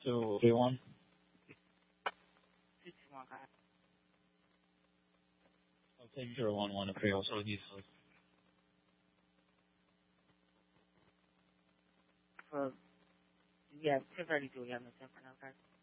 231. 221, guys. I'll take 011 to Creole, so he's For, yeah, 1032, yeah, I'm the 10 for now, guys.